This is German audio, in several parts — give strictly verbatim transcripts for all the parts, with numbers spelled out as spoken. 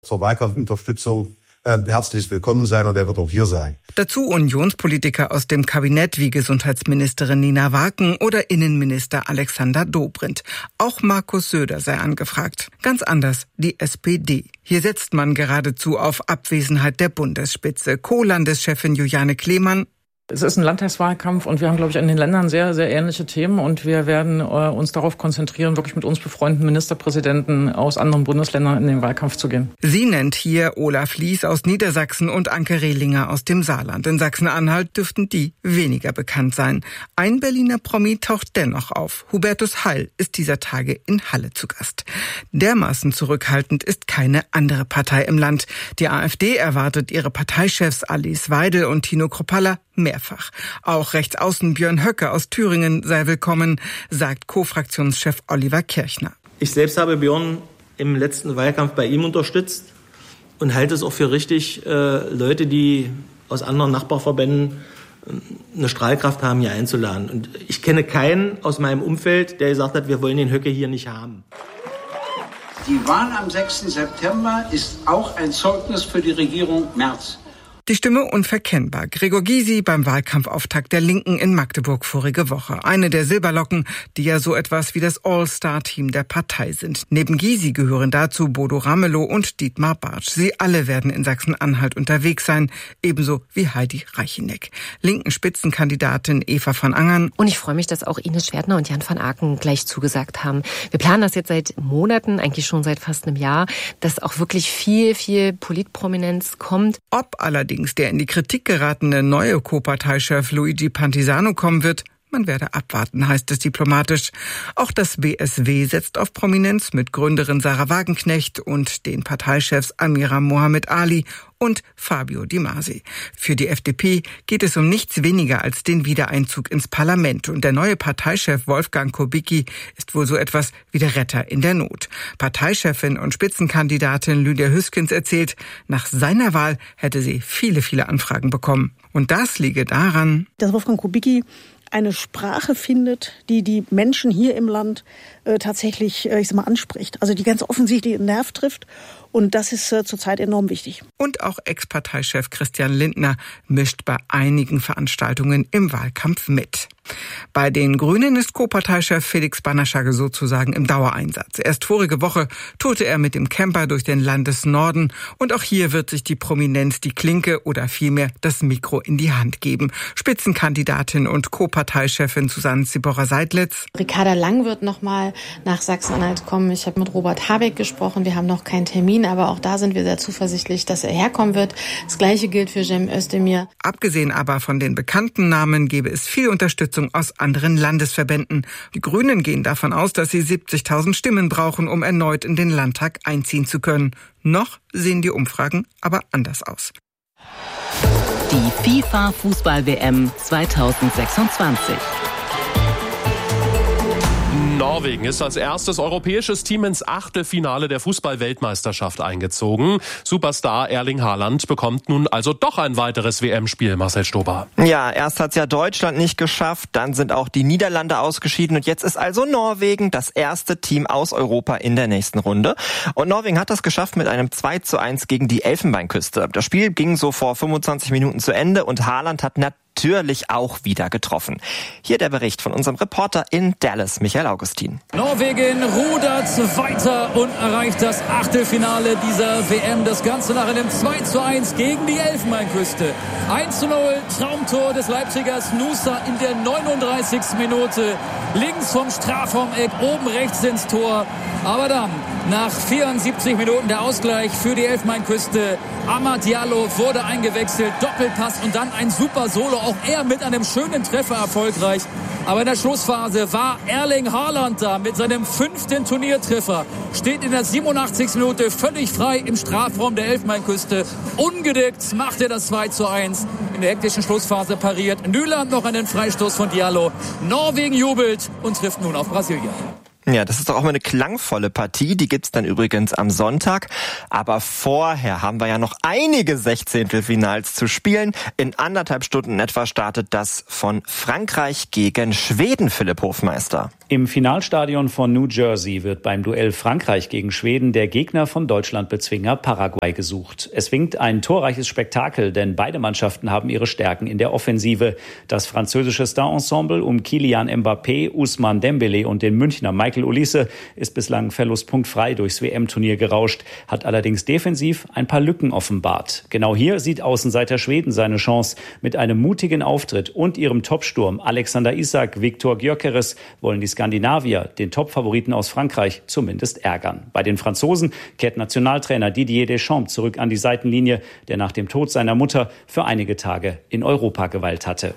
Zur Wahlkampfunterstützung äh, herzlich willkommen sein und er wird auch hier sein. Dazu Unionspolitiker aus dem Kabinett wie Gesundheitsministerin Nina Waken oder Innenminister Alexander Dobrindt. Auch Markus Söder sei angefragt. Ganz anders die S P D. Hier setzt man geradezu auf Abwesenheit der Bundesspitze. Co-Landeschefin Juliane Kleemann: Es ist ein Landtagswahlkampf und wir haben, glaube ich, in den Ländern sehr, sehr ähnliche Themen und wir werden äh, uns darauf konzentrieren, wirklich mit uns befreundeten Ministerpräsidenten aus anderen Bundesländern in den Wahlkampf zu gehen. Sie nennt hier Olaf Lies aus Niedersachsen und Anke Rehlinger aus dem Saarland. In Sachsen-Anhalt dürften die weniger bekannt sein. Ein Berliner Promi taucht dennoch auf. Hubertus Heil ist dieser Tage in Halle zu Gast. Dermaßen zurückhaltend ist keine andere Partei im Land. Die AfD erwartet ihre Parteichefs Alice Weidel und Tino Kruppalla mehrfach. Auch Rechtsaußen Björn Höcke aus Thüringen sei willkommen, sagt Co-Fraktionschef Oliver Kirchner. Ich selbst habe Björn im letzten Wahlkampf bei ihm unterstützt und halte es auch für richtig, äh, Leute, die aus anderen Nachbarverbänden äh, eine Strahlkraft haben, hier einzuladen. Und ich kenne keinen aus meinem Umfeld, der gesagt hat, wir wollen den Höcke hier nicht haben. Die Wahl am sechsten September ist auch ein Zeugnis für die Regierung Merz. Die Stimme unverkennbar. Gregor Gysi beim Wahlkampfauftakt der Linken in Magdeburg vorige Woche. Eine der Silberlocken, die ja so etwas wie das All-Star-Team der Partei sind. Neben Gysi gehören dazu Bodo Ramelow und Dietmar Bartsch. Sie alle werden in Sachsen-Anhalt unterwegs sein, ebenso wie Heidi Reicheneck. Linken Spitzenkandidatin Eva von Angern. Und ich freue mich, dass auch Ines Schwertner und Jan van Aken gleich zugesagt haben. Wir planen das jetzt seit Monaten, eigentlich schon seit fast einem Jahr, dass auch wirklich viel, viel Politprominenz kommt. Ob allerdings der in die Kritik geratene neue Co-Parteichef Luigi Pantisano kommen wird, man werde abwarten, heißt es diplomatisch. Auch das B S W setzt auf Prominenz mit Gründerin Sarah Wagenknecht und den Parteichefs Amira Mohamed Ali und Fabio Di Masi. Für die F D P geht es um nichts weniger als den Wiedereinzug ins Parlament. Und der neue Parteichef Wolfgang Kubicki ist wohl so etwas wie der Retter in der Not. Parteichefin und Spitzenkandidatin Lydia Hüskens erzählt, nach seiner Wahl hätte sie viele, viele Anfragen bekommen. Und das liege daran, dass Wolfgang Kubicki eine Sprache findet, die die Menschen hier im Land äh, tatsächlich, äh, ich sag mal, anspricht. Also die ganz offensichtlich den Nerv trifft. Und das ist äh, zurzeit enorm wichtig. Und auch Ex-Parteichef Christian Lindner mischt bei einigen Veranstaltungen im Wahlkampf mit. Bei den Grünen ist Co-Parteichef Felix Banaschage sozusagen im Dauereinsatz. Erst vorige Woche tourte er mit dem Camper durch den Landesnorden. Und auch hier wird sich die Prominenz die Klinke oder vielmehr das Mikro in die Hand geben. Spitzenkandidatin und Co-Parteichefin Susanne Ziborra-Seidlitz. Ricarda Lang wird noch mal nach Sachsen-Anhalt kommen. Ich habe mit Robert Habeck gesprochen. Wir haben noch keinen Termin, aber auch da sind wir sehr zuversichtlich, dass er herkommen wird. Das Gleiche gilt für Cem Özdemir. Abgesehen aber von den bekannten Namen gäbe es viel Unterstützung aus anderen Landesverbänden. Die Grünen gehen davon aus, dass sie siebzigtausend Stimmen brauchen, um erneut in den Landtag einziehen zu können. Noch sehen die Umfragen aber anders aus. Die FIFA-Fußball-W M zweitausendsechsundzwanzig. Norwegen ist als erstes europäisches Team ins Achtelfinale der Fußball-Weltmeisterschaft eingezogen. Superstar Erling Haaland bekommt nun also doch ein weiteres W M-Spiel, Marcel Stober. Ja, erst hat's ja Deutschland nicht geschafft, dann sind auch die Niederlande ausgeschieden und jetzt ist also Norwegen das erste Team aus Europa in der nächsten Runde. Und Norwegen hat das geschafft mit einem zwei zu eins gegen die Elfenbeinküste. Das Spiel ging so vor fünfundzwanzig Minuten zu Ende und Haaland hat natürlich natürlich auch wieder getroffen. Hier der Bericht von unserem Reporter in Dallas, Michael Augustin. Norwegen rudert weiter und erreicht das Achtelfinale dieser W M. Das Ganze nach einem zwei zu eins gegen die Elfenbeinküste. eins zu null, Traumtor des Leipzigers Nusa in der neununddreißigsten Minute. Links vom Strafraumeck, oben rechts ins Tor. Aber dann, nach vierundsiebzig Minuten der Ausgleich für die Elfenbeinküste. Amad Diallo wurde eingewechselt, Doppelpass und dann ein super Solo. Auch er mit einem schönen Treffer erfolgreich. Aber in der Schlussphase war Erling Haaland da mit seinem fünften Turniertreffer. Steht in der siebenundachtzigsten Minute völlig frei im Strafraum der Elfenbeinküste. Ungedeckt macht er das zwei zu eins. In der hektischen Schlussphase pariert Nyland noch einen Freistoß von Diallo. Norwegen jubelt und trifft nun auf Brasilien. Ja, das ist doch auch mal eine klangvolle Partie. Die gibt's dann übrigens am Sonntag. Aber vorher haben wir ja noch einige Sechzehntelfinals zu spielen. In anderthalb Stunden etwa startet das von Frankreich gegen Schweden, Philipp Hofmeister. Im Finalstadion von New Jersey wird beim Duell Frankreich gegen Schweden der Gegner von Deutschlandbezwinger Paraguay gesucht. Es winkt ein torreiches Spektakel, denn beide Mannschaften haben ihre Stärken in der Offensive. Das französische Star-Ensemble um Kylian Mbappé, Ousmane Dembélé und den Münchner Michael Olise ist bislang verlustpunktfrei durchs W M-Turnier gerauscht, hat allerdings defensiv ein paar Lücken offenbart. Genau hier sieht Außenseiter Schweden seine Chance. Mit einem mutigen Auftritt und ihrem Topsturm Alexander Isak, Viktor Gyökeres wollen die Skandinavier den Top-Favoriten aus Frankreich zumindest ärgern. Bei den Franzosen kehrt Nationaltrainer Didier Deschamps zurück an die Seitenlinie, der nach dem Tod seiner Mutter für einige Tage in Europa geweilt hatte.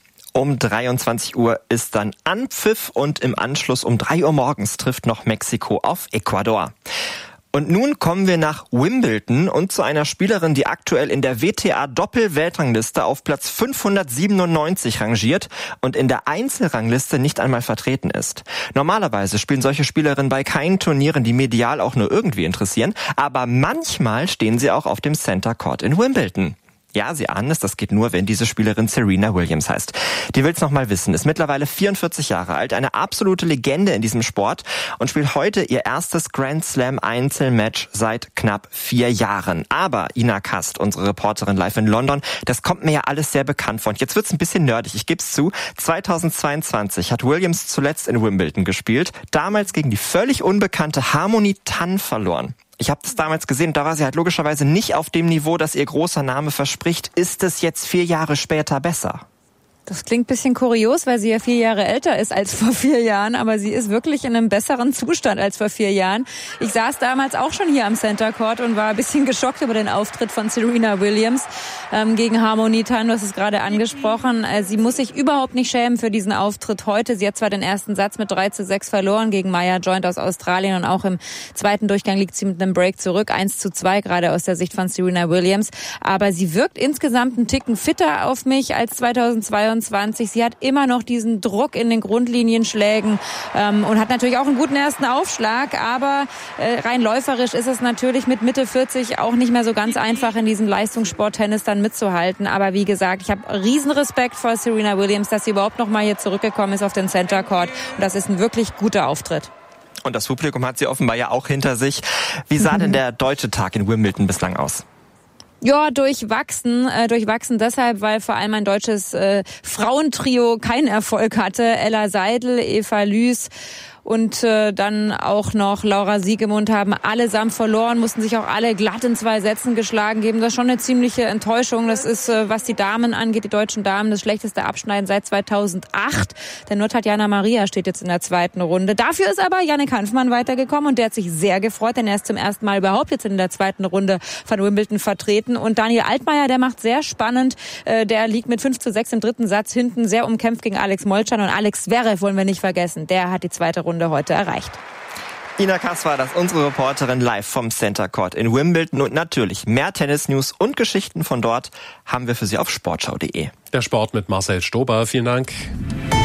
Um dreiundzwanzig Uhr ist dann Anpfiff und im Anschluss um drei Uhr morgens trifft noch Mexiko auf Ecuador. Und nun kommen wir nach Wimbledon und zu einer Spielerin, die aktuell in der W T A-Doppel-Weltrangliste auf Platz fünfhundertsiebenundneunzig rangiert und in der Einzelrangliste nicht einmal vertreten ist. Normalerweise spielen solche Spielerinnen bei keinen Turnieren, die medial auch nur irgendwie interessieren, aber manchmal stehen sie auch auf dem Center Court in Wimbledon. Ja, Sie ahnen es, das geht nur, wenn diese Spielerin Serena Williams heißt. Die will's noch mal wissen, ist mittlerweile vierundvierzig Jahre alt, eine absolute Legende in diesem Sport und spielt heute ihr erstes Grand Slam Einzelmatch seit knapp vier Jahren. Aber Ina Kast, unsere Reporterin live in London, das kommt mir ja alles sehr bekannt vor. Und jetzt wird's ein bisschen nerdig, ich geb's zu. zweitausendzweiundzwanzig hat Williams zuletzt in Wimbledon gespielt, damals gegen die völlig unbekannte Harmony Tan verloren. Ich habe das damals gesehen, da war sie halt logischerweise nicht auf dem Niveau, das ihr großer Name verspricht. Ist es jetzt vier Jahre später besser? Das klingt ein bisschen kurios, weil sie ja vier Jahre älter ist als vor vier Jahren, aber sie ist wirklich in einem besseren Zustand als vor vier Jahren. Ich saß damals auch schon hier am Center Court und war ein bisschen geschockt über den Auftritt von Serena Williams ähm, gegen Harmony Tan. Du hast es gerade angesprochen. Äh, sie muss sich überhaupt nicht schämen für diesen Auftritt heute. Sie hat zwar den ersten Satz mit drei zu sechs verloren gegen Maya Joint aus Australien und auch im zweiten Durchgang liegt sie mit einem Break zurück, eins zu zwei gerade aus der Sicht von Serena Williams. Aber sie wirkt insgesamt einen Ticken fitter auf mich als zweitausendzweiundzwanzig. Sie hat immer noch diesen Druck in den Grundlinienschlägen ähm, und hat natürlich auch einen guten ersten Aufschlag, aber äh, rein läuferisch ist es natürlich mit Mitte vierzig auch nicht mehr so ganz einfach, in diesem Leistungssport-Tennis dann mitzuhalten. Aber wie gesagt, ich habe riesen Respekt vor Serena Williams, dass sie überhaupt noch mal hier zurückgekommen ist auf den Center Court. Und das ist ein wirklich guter Auftritt. Und das Publikum hat sie offenbar ja auch hinter sich. Wie sah denn der deutsche Tag in Wimbledon bislang aus? Ja, durchwachsen. Äh, durchwachsen deshalb, weil vor allem ein deutsches äh, Frauentrio keinen Erfolg hatte. Ella Seidel, Eva Lüß und äh, dann auch noch Laura Siegemund haben allesamt verloren, mussten sich auch alle glatt in zwei Sätzen geschlagen geben. Das ist schon eine ziemliche Enttäuschung. Das ist, äh, was die Damen angeht, die deutschen Damen, das schlechteste Abschneiden seit zweitausendacht. Denn nur Tatjana Maria steht jetzt in der zweiten Runde. Dafür ist aber Jannik Hanfmann weitergekommen und der hat sich sehr gefreut, denn er ist zum ersten Mal überhaupt jetzt in der zweiten Runde von Wimbledon vertreten. Und Daniel Altmaier, der macht sehr spannend. Äh, der liegt mit fünf zu sechs im dritten Satz hinten, sehr umkämpft gegen Alex Molcan. Und Alex Zverev wollen wir nicht vergessen. Der hat die zweite Runde heute erreicht. Ina Kass war das, unsere Reporterin live vom Center Court in Wimbledon. Und natürlich mehr Tennis-News und Geschichten von dort haben wir für Sie auf sportschau punkt de. Der Sport mit Marcel Stober. Vielen Dank.